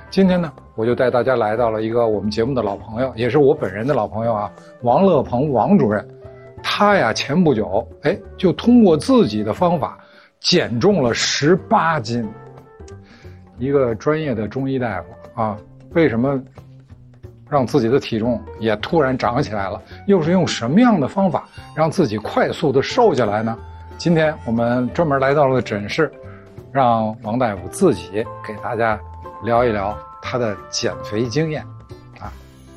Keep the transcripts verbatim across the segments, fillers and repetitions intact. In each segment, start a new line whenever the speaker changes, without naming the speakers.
今天呢，我就带大家来到了一个我们节目的老朋友，也是我本人的老朋友啊，王乐鹏王主任。他呀，前不久，哎，就通过自己的方法减重了十八斤。一个专业的中医大夫啊，为什么让自己的体重也突然涨起来了？又是用什么样的方法让自己快速的瘦下来呢？今天我们专门来到了诊室，让王大夫自己给大家聊一聊他的减肥经验啊。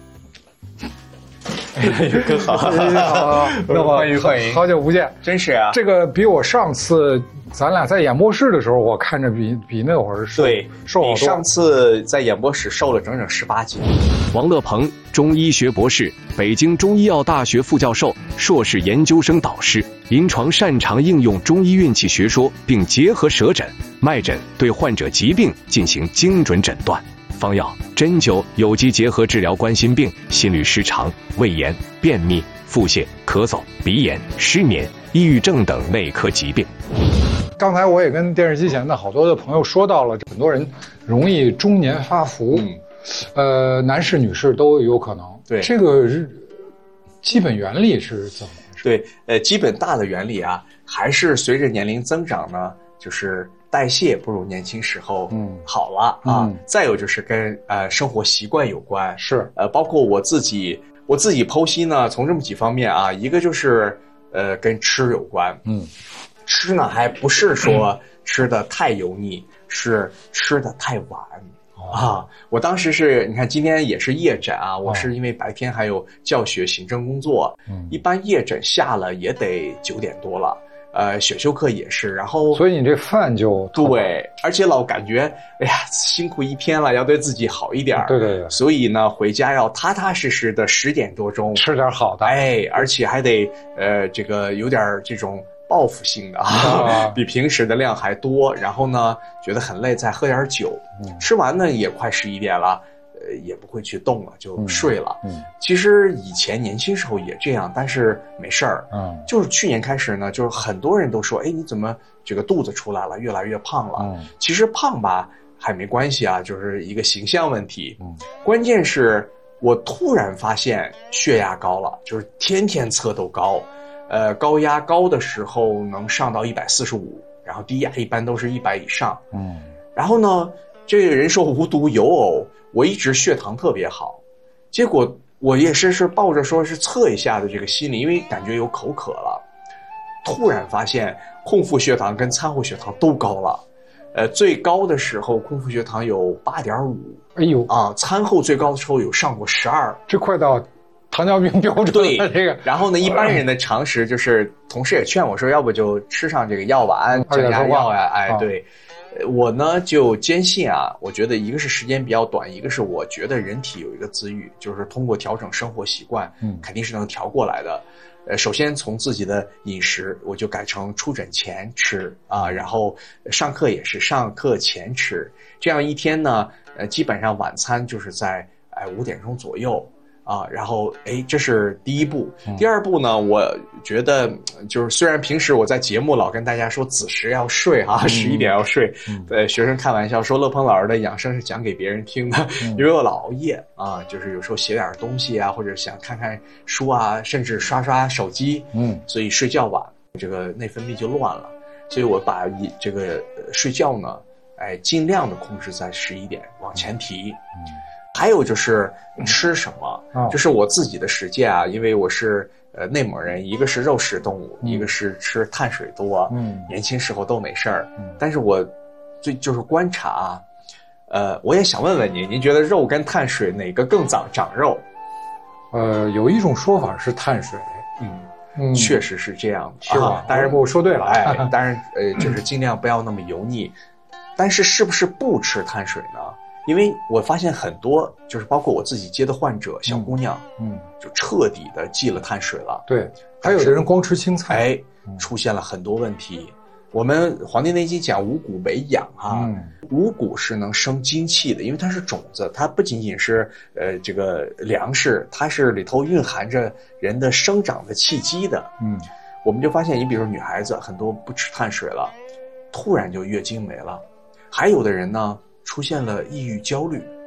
更好，
好，那么
欢迎欢迎，
好久不见，
真是啊。
这个比我上次咱俩在演播室的时候，我看着比比那会儿瘦，
对，
瘦好多。
比上次在演播室瘦了整整十八斤。
王乐鹏，中医学博士，北京中医药大学副教授、硕士研究生导师，临床擅长应用中医运气学说，并结合舌诊、脉诊对患者疾病进行精准诊断。方药、针灸、有机结合治疗冠心病、心律失常、胃炎、便秘、腹泻、咳嗽、鼻炎、失眠、抑郁症等内科疾病。
刚才我也跟电视机前的好多的朋友说到了，很多人容易中年发福，嗯、呃，男士、女士都有可能。
对，
这个基本原理是怎么回事？
对，呃，基本大的原理啊，还是随着年龄增长呢，就是代谢不如年轻时候好了、嗯、啊、嗯。再有就是跟呃生活习惯有关，
是
呃，包括我自己，我自己剖析呢，从这么几方面啊，一个就是呃跟吃有关，嗯。吃呢，还不是说吃的太油腻，嗯、是吃的太晚、哦、啊！我当时是，你看今天也是夜诊啊，我是因为白天还有教学、行政工作，嗯，一般夜诊下了也得九点多了，呃，选修课也是，然后
所以你这饭就
对，而且老感觉哎呀辛苦一天了，要对自己好一点，
对对对，
所以呢回家要踏踏实实的十点多钟
吃点好的，
哎，而且还得呃这个有点这种。报复性的啊，比平时的量还多。然后呢，觉得很累，再喝点酒。嗯、吃完呢也快十一点了，呃，也不会去动了，就睡了。嗯嗯、其实以前年轻时候也这样，但是没事儿。嗯，就是去年开始呢，就是很多人都说，哎，你怎么这个肚子出来了，越来越胖了？嗯、其实胖吧还没关系啊，就是一个形象问题。嗯，关键是我突然发现血压高了，就是天天测都高。呃，高压高的时候能上到一百四十五，然后低压一般都是一百以上。嗯，然后呢，这个人说无独有偶，我一直血糖特别好，结果我也是是抱着说是测一下的这个心理，因为感觉有口渴了，突然发现空腹血糖跟餐后血糖都高了。呃，最高的时候空腹血糖有八点五，
哎呦
啊，餐后最高的时候有上过十二，
这快到糖尿病标准
对
这个，
然后呢，一般人的常识就是，同事也劝我说，要不就吃上这个药丸、降压药呀，哎，对，我呢就坚信啊，我觉得一个是时间比较短，一个是我觉得人体有一个自愈，就是通过调整生活习惯，嗯，肯定是能调过来的。呃，首先从自己的饮食，我就改成出诊前吃啊，然后上课也是上课前吃，这样一天呢，呃，基本上晚餐就是在哎五点钟左右。啊，然后哎，这是第一步。第二步呢，我觉得就是虽然平时我在节目老跟大家说子时要睡哈、啊，十一点要睡，嗯、呃，学生开玩笑说乐鹏老师的养生是讲给别人听的，嗯、因为我老熬夜啊，就是有时候写点东西啊，或者想看看书啊，甚至刷刷手机，嗯，所以睡觉晚，这个内分泌就乱了，所以我把一这个、呃、睡觉呢，哎，尽量的控制在十一点往前提，嗯。还有就是吃什么，嗯、就是我自己的实践啊，因为我是呃内蒙人，一个是肉食动物，嗯、一个是吃碳水多，嗯，年轻时候都没事儿，嗯，但是我最就是观察，呃，我也想问问您，您觉得肉跟碳水哪个更长长肉？
呃，有一种说法是碳水，
嗯。嗯，确实是这样的，
是吧？
啊、当然
我说对了，
哎，当然呃，就是尽量不要那么油腻，但是是不是不吃碳水呢？因为我发现很多，就是包括我自己接的患者，小姑娘，嗯，就彻底的忌了碳水了。
对，还有的人光吃青菜，
哎，出现了很多问题。我们《黄帝内经》讲五谷为养啊，嗯、五谷是能生精气的，因为它是种子，它不仅仅是呃这个粮食，它是里头蕴含着人的生长的契机的。嗯，我们就发现，你比如说女孩子很多不吃碳水了，突然就月经没了，还有的人呢。出现了抑郁焦虑，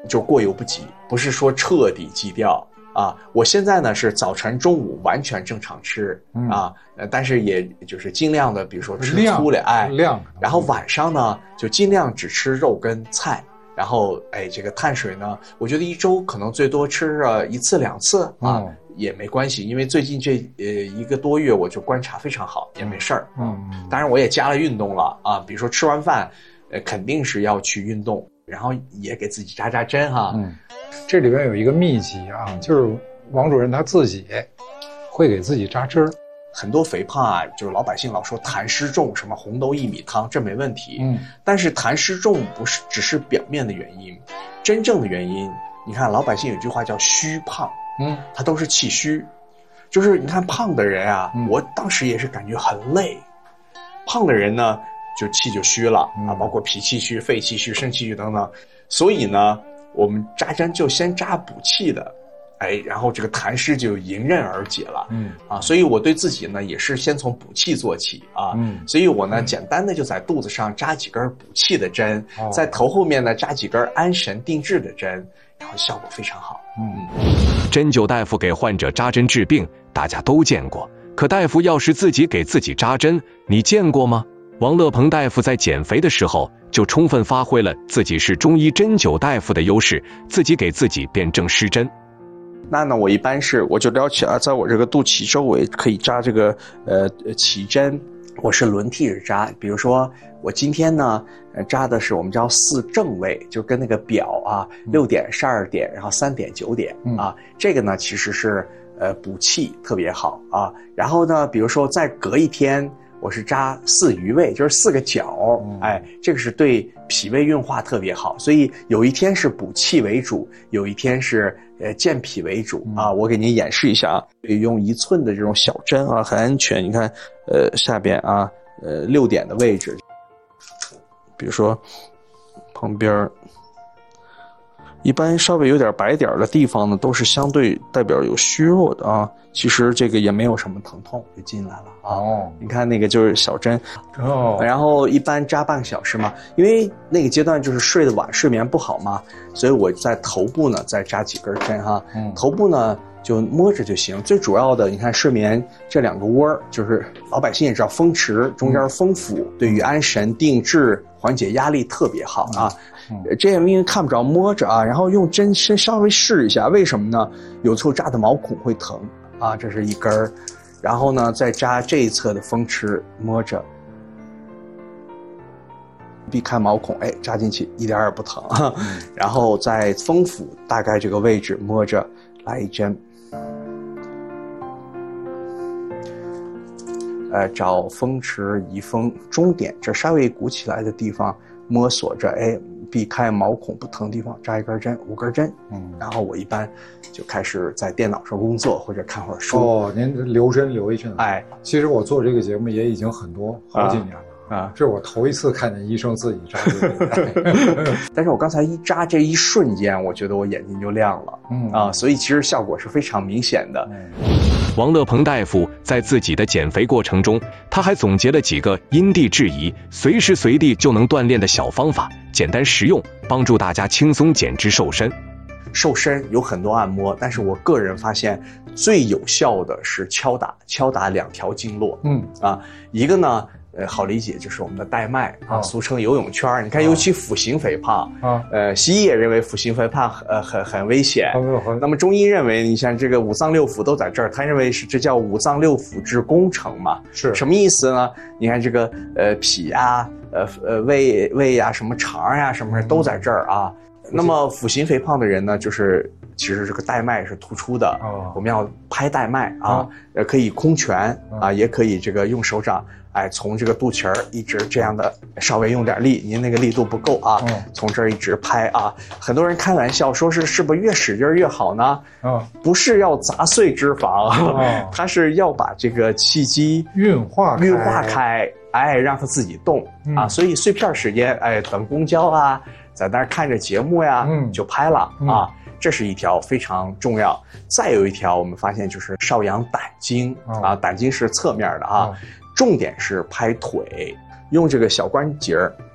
就过犹不及，不是说彻底忌掉啊。我现在呢是早晨、中午完全正常吃、嗯、啊，呃，但是也就是尽量的，比如说吃粗粮，哎，
量。然
后晚上呢就尽量只吃肉跟菜，然后哎，这个碳水呢，我觉得一周可能最多吃呃一次两次啊。嗯，也没关系，因为最近这呃一个多月我就观察非常好，也没事儿。嗯，当然我也加了运动了啊，比如说吃完饭，呃肯定是要去运动，然后也给自己扎扎针哈。嗯，
这里边有一个秘籍啊，就是王主任他自己会给自己扎针儿。
很多肥胖啊，就是老百姓老说痰湿重，什么红豆薏米汤，这没问题。嗯，但是痰湿重不是只是表面的原因，真正的原因，你看老百姓有句话叫虚胖。嗯，他都是气虚，就是你看胖的人啊、嗯，我当时也是感觉很累。胖的人呢，就气就虚了、嗯、啊，包括脾气虚、肺气虚、肾气虚等等。所以呢，我们扎针就先扎补气的，哎，然后这个痰湿就迎刃而解了。嗯啊，所以我对自己呢也是先从补气做起啊。嗯，所以我呢、嗯、简单的就在肚子上扎几根补气的针，哦、在头后面呢扎几根安神定志的针。然后效果非常好。嗯，
针灸大夫给患者扎针治病，大家都见过。可大夫要是自己给自己扎针，你见过吗？王乐鹏大夫在减肥的时候，就充分发挥了自己是中医针灸大夫的优势，自己给自己辨证施针。
那呢，我一般是我就撩起啊，在我这个肚脐周围可以扎这个呃脐针。我是轮替着扎，比如说我今天呢，呃，扎的是我们叫四正位，就跟那个表啊，六点、十二点，然后三点、九点啊，这个呢其实是呃补气特别好啊。然后呢，比如说再隔一天，我是扎四余位，就是四个角，哎，这个是对脾胃运化特别好。所以有一天是补气为主，有一天是呃健脾为主啊。我给您演示一下啊，用一寸的这种小针啊，很安全。你看，呃，下边啊，呃，六点的位置，比如说旁边，一般稍微有点白点的地方呢，都是相对代表有虚弱的啊。其实这个也没有什么疼痛就进来了啊。哦，你看那个就是小针哦，然后一般扎半个小时嘛，因为那个阶段就是睡得晚，睡眠不好嘛，所以我在头部呢再扎几根针哈。嗯，头部呢就摸着就行。最主要的，你看睡眠这两个窝，就是老百姓也知道风池中间风府，对于安神定志、缓解压力特别好啊。嗯，这样因为看不着摸着啊，然后用针先稍微试一下，为什么呢？有时候扎的毛孔会疼啊，这是一根儿，然后呢再扎这一侧的风池，摸着，避开毛孔，哎，扎进去一点也不疼。嗯，然后在风府大概这个位置摸着来一针。呃，找风池移风中点，这稍微鼓起来的地方摸索着，哎，避开毛孔不疼的地方扎一根针，五根针。嗯，然后我一般就开始在电脑上工作或者看会儿书。哦，
您留针留一阵。
哎，
其实我做这个节目也已经很多好几年了。啊，这是我头一次看见医生自己扎针。
但是我刚才一扎这一瞬间，我觉得我眼睛就亮了。嗯啊，所以其实效果是非常明显的。嗯，
王乐鹏大夫在自己的减肥过程中，他还总结了几个因地制宜、随时随地就能锻炼的小方法，简单实用，帮助大家轻松减脂瘦身。
瘦身有很多按摩，但是我个人发现最有效的是敲打，敲打两条经络。嗯啊，一个呢。呃，好理解，就是我们的带脉啊，俗称游泳圈。你看，尤其腹型肥胖啊，呃，西医也认为腹型肥胖呃很很危险。那么中医认为，你像这个五脏六腑都在这儿，他认为是这叫五脏六腑之工程嘛。是什么意思呢？你看这个呃脾啊，呃呃胃胃呀、啊，什么肠呀、啊，什么都在这儿啊。那么腹型肥胖的人呢，就是其实这个带脉是突出的，哦、我们要拍带脉啊，呃，可以空拳啊，也可以这个用手掌。哎，从这个肚脐儿一直这样的，稍微用点力，您那个力度不够啊，嗯、从这儿一直拍啊。很多人开玩笑说是是不是越使劲越好呢？嗯，不是要砸碎脂肪，哦、它是要把这个气机
运化
运化开，哎，让它自己动、嗯、啊。所以碎片时间，哎，等公交啊，在那儿看着节目呀，嗯、就拍了、嗯、啊。这是一条非常重要。再有一条，我们发现就是少阳胆经、哦、啊，胆经是侧面的啊。哦，重点是拍腿，用这个小关节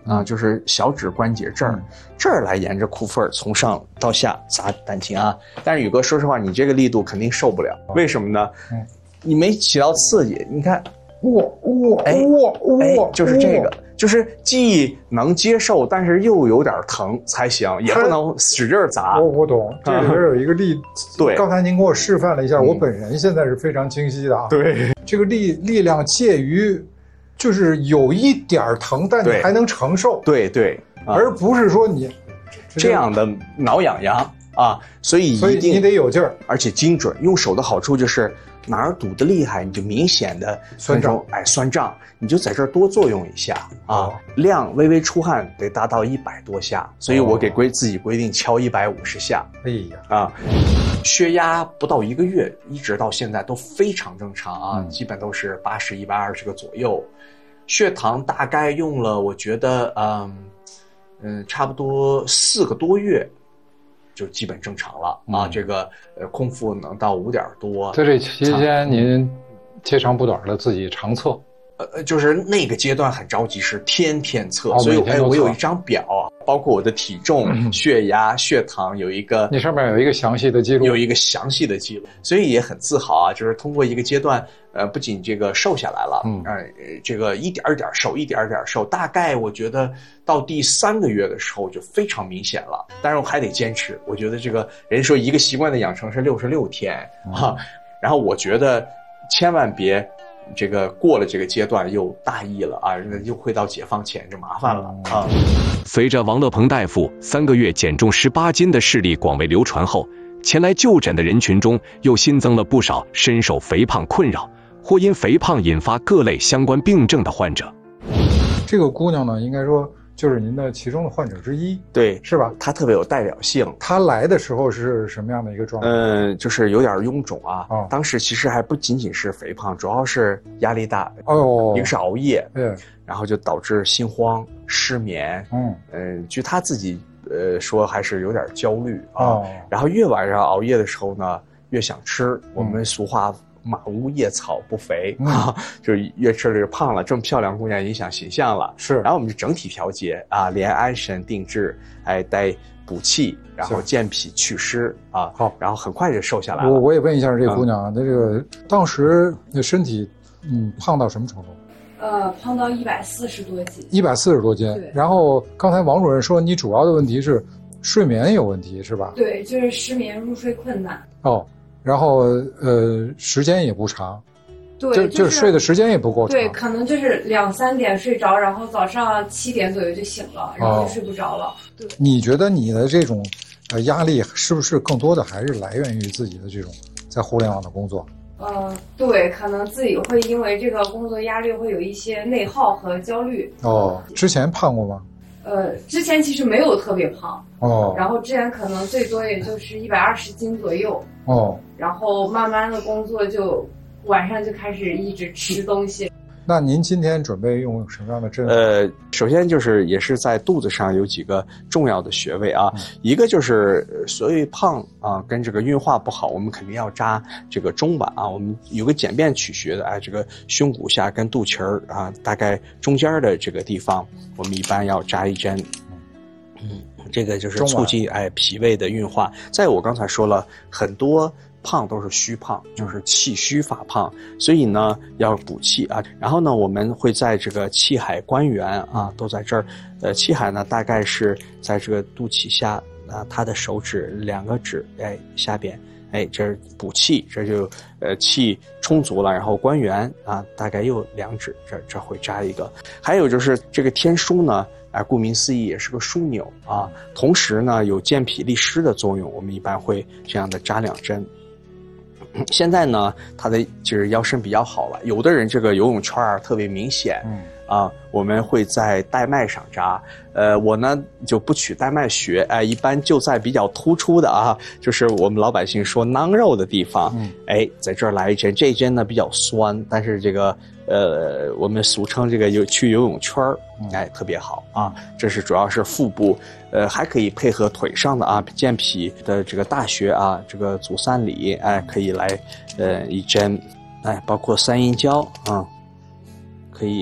啊，就是小指关节这儿，嗯、这儿来沿着裤缝从上到下砸丹田啊。但是宇哥，说实话，你这个力度肯定受不了，为什么呢？嗯，你没起到刺激，你看。
哇哇
哎
哇
哇！就是这个，就是既能接受，但是又有点疼才行，也不能使劲砸。
我我懂，这里边有一个力，
对，
刚才您给我示范了一下，嗯、我本人现在是非常清晰的啊。
对，
这个力力量介于，就是有一点疼，但你还能承受。
对对，
啊、而不是说你
这样的挠痒痒啊，所以
所以你得有劲儿，
而且精准。用手的好处就是。哪儿堵得厉害，你就明显的
酸胀，
哎，酸胀，你就在这儿多作用一下啊，哦、量微微出汗得达到一百多下，所以我给规自己规定敲一百五十下。
哎呀
啊，血压不到一个月，一直到现在都非常正常啊，嗯、基本都是八十、一百二十个左右。血糖大概用了，我觉得，嗯嗯，差不多四个多月。就基本正常了啊，嗯、这个呃空腹能到五点多。
在这期间，您截长补短的自己常测，
呃，就是那个阶段很着急，是天天测，哦、所以哎，我有一张表，包括我的体重、嗯、血压、血糖，有一个，
那上面有一个详细的记录，
有一个详细的记录，所以也很自豪啊，就是通过一个阶段，呃，不仅这个瘦下来了，嗯，呃，这个一点一点瘦，一点一点瘦，大概我觉得到第三个月的时候就非常明显了，但是我还得坚持，我觉得这个人说一个习惯的养成是六十六天啊，嗯、然后我觉得千万别。这个过了这个阶段又大意了啊，又会到解放前就麻烦了啊。
随着王乐鹏大夫三个月减重十八斤的事例广为流传后，前来就诊的人群中又新增了不少深受肥胖困扰或因肥胖引发各类相关病症的患者。
这个姑娘呢，应该说就是您的其中的患者之一，
对，
是吧？
她特别有代表性。
她来的时候是什么样的一个状态？
嗯，就是有点臃肿啊。哦、当时其实还不仅仅是肥胖，主要是压力大。
哦，
一个是熬夜，
对，
然后就导致心慌、失眠。嗯嗯，据她自己呃说，还是有点焦虑啊。哦、然后越晚上熬夜的时候呢，越想吃。嗯、我们俗话。马无夜草不肥啊，嗯、就越吃越胖了。这么漂亮姑娘影响形象了，
是。
然后我们就整体调节啊，连安神定志，哎，带补气，然后健脾祛湿啊。好，然后很快就瘦下来了。
我我也问一下这个姑娘啊，那、嗯、这个当时那身体嗯胖到什么程度？
呃，胖到一百四十多斤。
一百四十多斤。
对。
然后刚才王主任说你主要的问题是睡眠有问题是吧？
对，就是失眠、入睡困难。
哦。然后呃，时间也不长，
对，
就就是睡的时间也不够长，
对，可能就是两三点睡着，然后早上七点左右就醒了，然后就睡不着了。哦、对，
你觉得你的这种呃压力是不是更多的还是来源于自己的这种在互联网的工作？
呃，对，可能自己会因为这个工作压力会有一些内耗和焦虑。
哦，之前胖过吗？
呃，之前其实没有特别胖
哦，
然后之前可能最多也就是一百二十斤左右
哦，
然后慢慢的工作就晚上就开始一直吃东西。
那您今天准备用什么样的针？
呃，首先就是也是在肚子上有几个重要的穴位啊，嗯、一个就是所谓胖啊，跟这个运化不好，我们肯定要扎这个中脘啊。我们有个简便取穴的，哎，这个胸骨下跟肚脐儿啊，大概中间的这个地方，我们一般要扎一针。嗯，这个就是促进哎脾胃的运化。再有我刚才说了很多。胖都是虚胖，就是气虚发胖，所以呢要补气啊。然后呢，我们会在这个气海关元啊，都在这儿。呃，气海呢大概是在这个肚脐下啊，他的手指两个指哎下边哎，这是补气，这就呃气充足了。然后关元啊，大概又两指，这这会扎一个。还有就是这个天枢呢。哎，顾名思义也是个枢纽啊，同时呢有健脾利湿的作用，我们一般会这样的扎两针。现在呢，他的就是腰身比较好了，有的人这个游泳圈儿特别明显，嗯啊，我们会在带脉上扎。呃，我呢就不取带脉穴，哎、呃，一般就在比较突出的啊，就是我们老百姓说囊肉的地方，嗯，哎，在这儿来一针，这一针呢比较酸，但是这个呃，我们俗称这个游去游泳圈儿，哎，特别好啊。这是主要是腹部，呃，还可以配合腿上的啊健脾的这个大穴啊，这个足三里，哎，可以来呃一针，哎，包括三阴交啊、嗯，可以。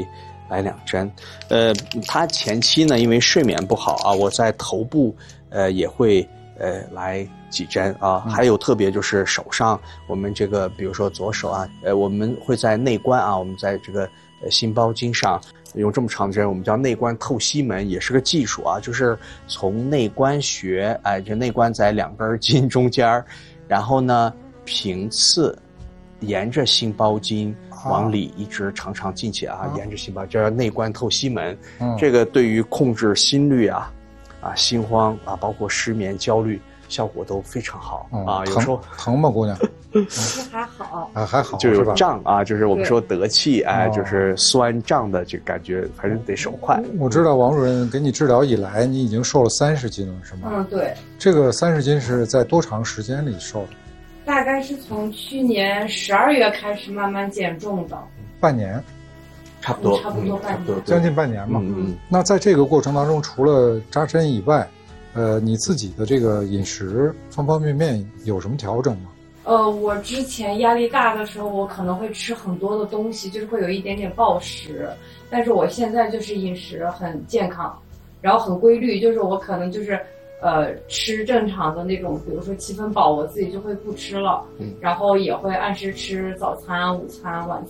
来两针。呃，他前期呢，因为睡眠不好啊，我在头部呃也会呃来几针啊，
嗯、
还有特别就是手上，我们这个比如说左手啊，呃，我们会在内关啊，我们在这个呃心包经上用这么长的针，我们叫内关透析门，也是个技术啊，就是从内关穴，哎，这内关在两根筋中间，然后呢平刺，沿着心包经往里一直长长进去啊，啊沿着心包，这叫内关透析门。嗯、这个对于控制心率啊、啊心慌啊，包括失眠、焦虑，效果都非常好、嗯、啊。有时候
疼吗，姑娘？
其实还好
啊，还好，
就有胀啊，就是我们说得气，哎，
哦、
就是酸胀的这感觉，反正得手快。
我知道王主任给你治疗以来，你已经瘦了三十斤了，是吗？
嗯，对。
这个三十斤是在多长时间里瘦的？
大概是从去年十二月开始慢慢减重的。
半年。
差不多，
差不多半年，
将近半年嘛。
嗯嗯。
那在这个过程当中，除了扎针以外，呃，你自己的这个饮食方方面面有什么调整吗？
呃，我之前压力大的时候，我可能会吃很多的东西，就是会有一点点暴食。但是我现在就是饮食很健康，然后很规律，就是我可能就是呃吃正常的那种，比如说七分饱，我自己就会不吃了。嗯。然后也会按时吃早餐、午餐、晚餐。